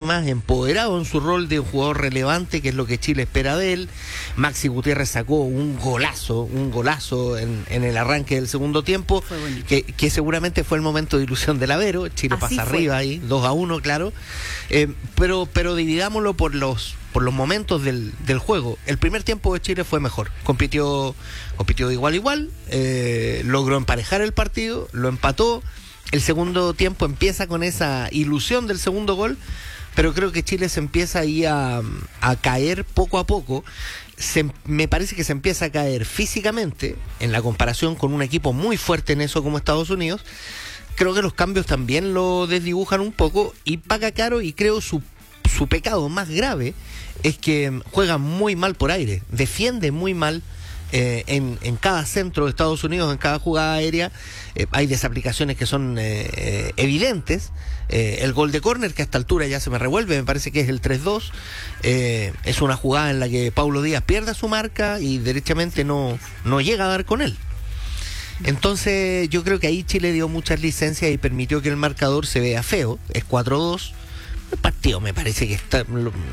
más empoderado en su rol de un jugador relevante, que es lo que Chile espera de él. Maxi Gutiérrez sacó un golazo en el arranque del segundo tiempo, que seguramente fue el momento de ilusión del Avero. Chile Así pasa fue. arriba ahí, 2-1, claro. Pero dividámoslo por los momentos del juego. El primer tiempo de Chile fue mejor. Compitió de igual a igual, logró emparejar el partido, lo empató. El segundo tiempo empieza con esa ilusión del segundo gol, pero creo que Chile se empieza ahí a caer poco a poco. Me parece que se empieza a caer físicamente en la comparación con un equipo muy fuerte en eso como Estados Unidos. Creo que los cambios también lo desdibujan un poco y paga caro, y creo su pecado más grave es que juega muy mal por aire, defiende muy mal. En cada centro de Estados Unidos, en cada jugada aérea, hay desaplicaciones que son evidentes. El gol de córner, que a esta altura ya se me revuelve, me parece que es el 3-2, es una jugada en la que Paulo Díaz pierde su marca y derechamente no llega a dar con él. Entonces yo creo que ahí Chile dio muchas licencias y permitió que el marcador se vea feo. Es 4-2. El partido me parece que está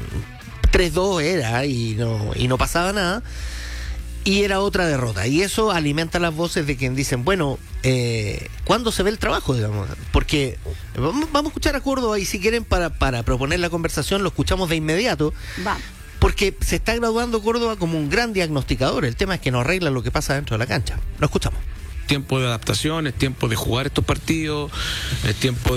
3-2 era y no pasaba nada. Y era otra derrota. Y eso alimenta las voces de quien dicen, bueno, ¿cuándo se ve el trabajo, digamos? Porque vamos a escuchar a Córdoba, y si quieren para proponer la conversación lo escuchamos de inmediato. Vamos. Porque se está graduando Córdoba como un gran diagnosticador. El tema es que no arregla lo que pasa dentro de la cancha. Lo escuchamos. Tiempo de adaptación, es tiempo de jugar estos partidos, es tiempo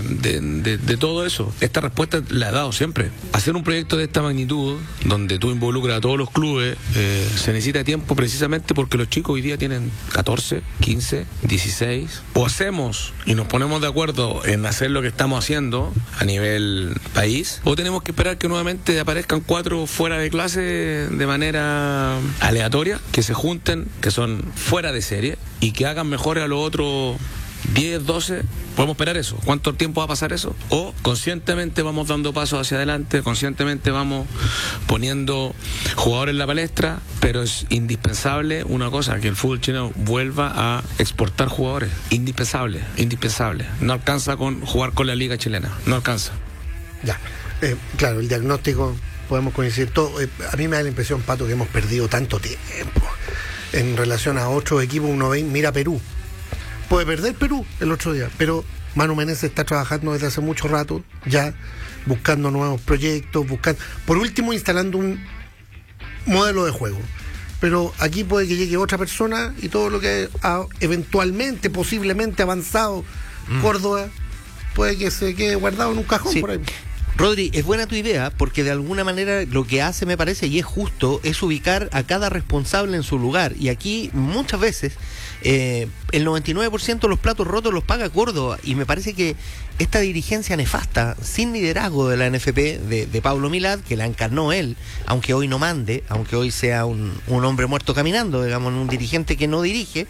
de todo eso. Esta respuesta la he dado siempre. Hacer un proyecto de esta magnitud, donde tú involucras a todos los clubes, se necesita tiempo precisamente porque los chicos hoy día tienen 14, 15, 16. O hacemos y nos ponemos de acuerdo en hacer lo que estamos haciendo a nivel país, o tenemos que esperar que nuevamente aparezcan 4 fuera de clase de manera aleatoria, que se junten, que son fuera de serie, y que hagan mejores a los otros 10, 12, podemos esperar eso. ¿Cuánto tiempo va a pasar eso? O conscientemente vamos dando pasos hacia adelante, conscientemente vamos poniendo jugadores en la palestra, pero es indispensable una cosa, que el fútbol chileno vuelva a exportar jugadores. Indispensable. No alcanza con jugar con la liga chilena, no alcanza. Ya, claro, el diagnóstico podemos coincidir todo. A mí me da la impresión, Pato, que hemos perdido tanto tiempo en relación a otros equipos. Uno ve, mira Perú. Puede perder Perú el otro día, pero Manu Menezes está trabajando desde hace mucho rato, ya buscando nuevos proyectos, por último instalando un modelo de juego. Pero aquí puede que llegue otra persona y todo lo que ha eventualmente, posiblemente avanzado Córdoba, puede que se quede guardado en un cajón, sí. Por ahí. Rodri, es buena tu idea, porque de alguna manera lo que hace, me parece, y es justo, es ubicar a cada responsable en su lugar. Y aquí muchas veces el 99% de los platos rotos los paga Córdoba, y me parece que esta dirigencia nefasta, sin liderazgo de la NFP, de Pablo Milad, que la encarnó él, aunque hoy no mande, aunque hoy sea un hombre muerto caminando, digamos, un dirigente que no dirige,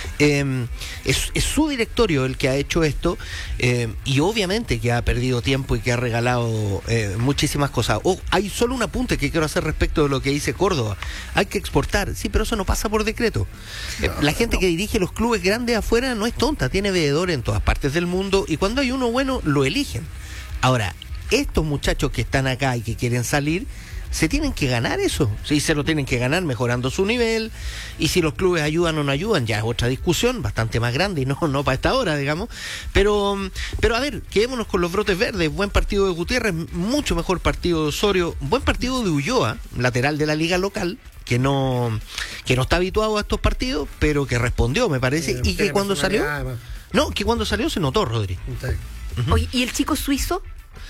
es su directorio el que ha hecho esto, y obviamente que ha perdido tiempo y que ha regalado muchísimas cosas. Hay solo un apunte que quiero hacer respecto de lo que dice Córdoba. Hay que exportar, sí, pero eso no pasa por decreto. La gente que dirige los clubes grandes afuera no es tonta, tiene veedores en todas partes del mundo, y cuando hay uno bueno, lo eligen. Ahora, estos muchachos que están acá y que quieren salir, se tienen que ganar eso. Sí, se lo tienen que ganar mejorando su nivel, y si los clubes ayudan o no ayudan, ya es otra discusión, bastante más grande, y no para esta hora, digamos. Pero a ver, quedémonos con los brotes verdes. Buen partido de Gutiérrez, mucho mejor partido de Osorio, buen partido de Ulloa, lateral de la liga local, que no está habituado a estos partidos, pero que respondió, me parece, y que cuando salió... No, que cuando salió se notó, Rodri. Oye, ¿y el chico suizo?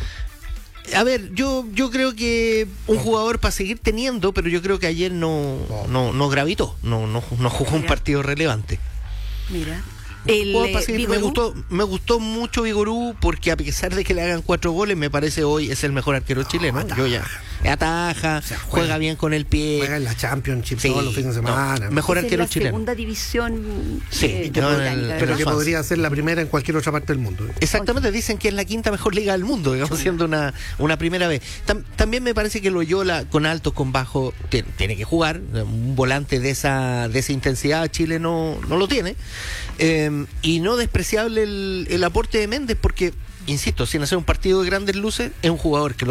A ver, yo creo que un jugador para seguir teniendo, pero yo creo que ayer no gravitó, no jugó un partido relevante. Mira. Me gustó mucho Vigorú, porque a pesar de que le hagan 4 goles, me parece hoy es el mejor arquero chileno. Ataja, o sea, juega bien con el pie. Juega en la Championship todos los fines de semana. Mejor arquero chileno. Segunda división. Sí, pero que podría ser la primera en cualquier otra parte del mundo. Exactamente, dicen que es la 5ª mejor liga del mundo, digamos, siendo una primera vez. También me parece que Loyola, con altos, con bajos, tiene que jugar. Un volante de esa intensidad Chile no lo tiene. Y no despreciable el aporte de Méndez, porque, insisto, sin hacer un partido de grandes luces, es un jugador que